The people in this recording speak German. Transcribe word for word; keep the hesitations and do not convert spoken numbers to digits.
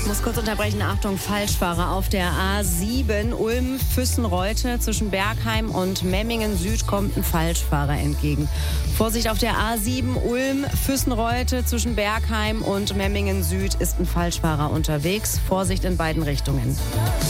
Muss kurz unterbrechen, Achtung, Falschfahrer auf der A sieben Ulm-Füssen-Reute zwischen Bergheim und Memmingen Süd kommt ein Falschfahrer entgegen. Vorsicht auf der A sieben Ulm-Füssen-Reute zwischen Bergheim und Memmingen Süd ist ein Falschfahrer unterwegs. Vorsicht in beiden Richtungen.